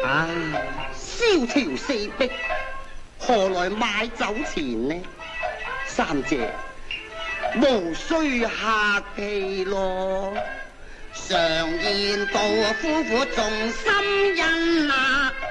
唉，蕭條四壁，何來買酒錢呢？三姐，無需客氣咯。常言道，夫婦重心恩啊！